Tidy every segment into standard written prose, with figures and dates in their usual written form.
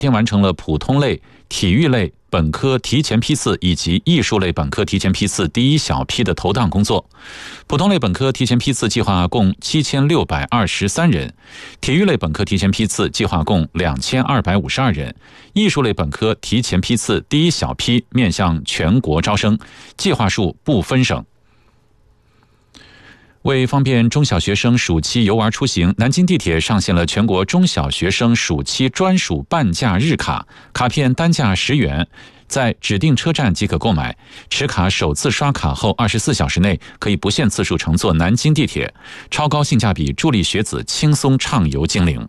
先完成了普通类、体育类本科提前批次以及艺术类本科提前批次第一小批的投档工作。普通类本科提前批次计划共7623人，体育类本科提前批次计划共2252人，艺术类本科提前批次第一小批面向全国招生，计划数不分省。为方便中小学生暑期游玩出行，南京地铁上线了全国中小学生暑期专属半价日卡，卡片单价10元，在指定车站即可购买。持卡首次刷卡后24小时内可以不限次数乘坐南京地铁，超高性价比助力学子轻松畅游精灵。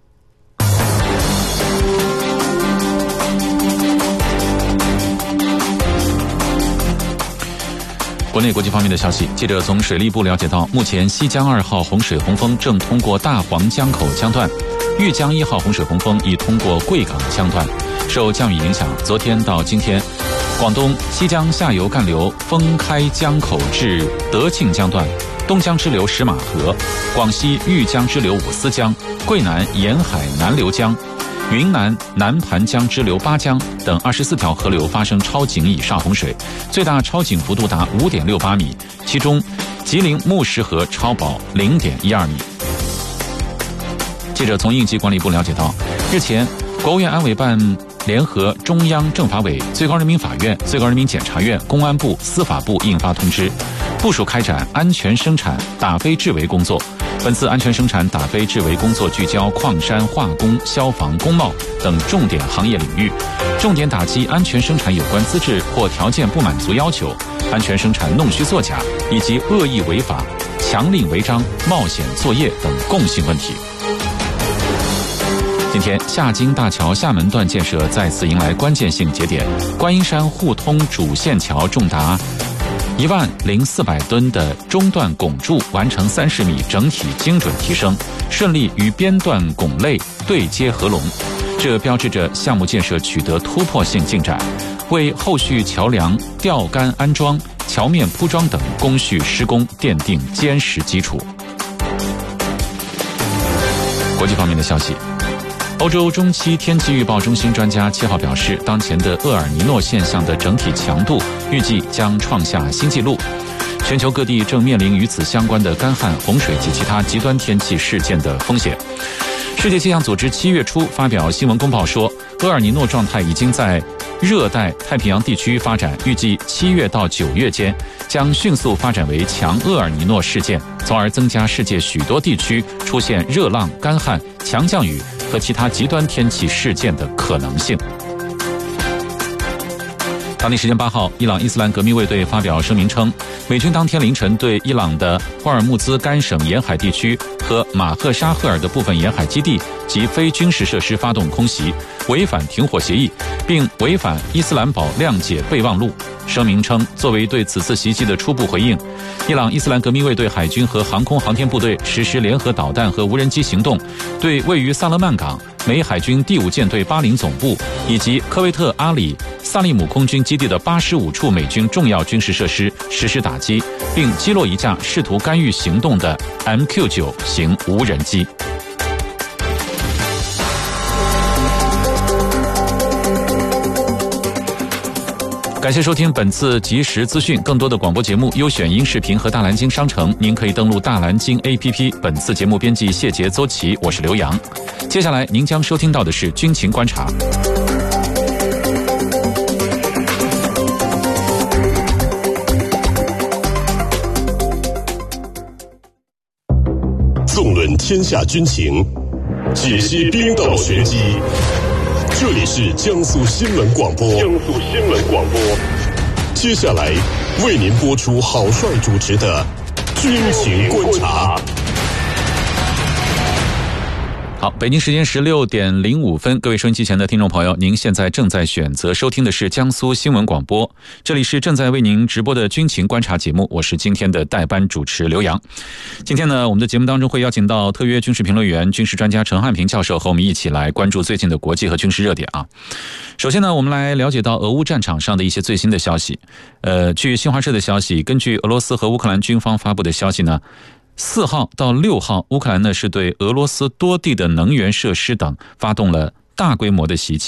国内国际方面的消息，记者从水利部了解到，目前西江2号洪水洪峰正通过大黄江口江段，豫江1号洪水洪峰已通过贵港江段。受降雨影响，昨天到今天，广东西江下游干流封开江口至德庆江段，东江支流石马河，广西豫江支流五丝江，桂南沿海南流江，云南南盘江支流巴江等24条河流发生超警以上洪水，最大超警幅度达5.68米，其中吉林木石河超保0.12米。记者从应急管理部了解到，日前国务院安委办联合中央政法委、最高人民法院、最高人民检察院、公安部、司法部印发通知，部署开展安全生产打非治围工作。本次安全生产打非治围工作聚焦矿山、化工、消防、工贸等重点行业领域，重点打击安全生产有关资质或条件不满足要求、安全生产弄虚作假以及恶意违法、强令违章、冒险作业等共性问题。今天，下京大桥厦门段建设再次迎来关键性节点，观音山互通主线桥重达10400吨的中段拱柱完成30米整体精准提升，顺利与边段拱类对接合拢，这标志着项目建设取得突破性进展，为后续桥梁吊杆安装、桥面铺装等工序施工奠定坚实基础。国际方面的消息，欧洲中期天气预报中心专家7号表示，当前的厄尔尼诺现象的整体强度预计将创下新纪录，全球各地正面临与此相关的干旱、洪水及其他极端天气事件的风险。世界气象组织7月初发表新闻公报说，厄尔尼诺状态已经在热带太平洋地区发展，预计7月到9月间将迅速发展为强厄尔尼诺事件，从而增加世界许多地区出现热浪、干旱、强降雨和其他极端天气事件的可能性。当地时间8号，伊朗伊斯兰革命卫队发表声明称，美军当天凌晨对伊朗的霍尔木兹干省沿海地区和马赫沙赫尔的部分沿海基地及非军事设施发动空袭，违反停火协议，并违反伊斯兰堡谅解备忘录。声明称，作为对此次袭击的初步回应，伊朗伊斯兰革命卫队海军和航空航天部队实施联合导弹和无人机行动，对位于萨勒曼港美海军第5舰队巴林总部以及科威特阿里萨利姆空军基地的85处美军重要军事设施实施打击，并击落一架试图干预行动的 MQ-9 型无人机。感谢收听本次即时资讯，更多的广播节目、优选音视频和大蓝鲸商城，您可以登录大蓝鲸 APP。本次节目编辑谢杰、邹琪，我是刘洋。接下来您将收听到的是军情观察。 纵论天下军情，解析兵道玄机。这里是江苏新闻广播。接下来为您播出郝帅主持的军情观察。 好，北京时间16点05分，各位收音机前的听众朋友，您现在正在选择收听的是江苏新闻广播，这里是正在为您直播的军情观察节目，我是今天的代班主持刘洋。今天呢，我们的节目当中会邀请到特约军事评论员、军事专家陈汉平教授和我们一起来关注最近的国际和军事热点啊。首先呢，我们来了解到俄乌战场上的一些最新的消息。据新华社的消息，根据俄罗斯和乌克兰军方发布的消息呢，4号到6号，乌克兰呢是对俄罗斯多地的能源设施等发动了大规模的袭击。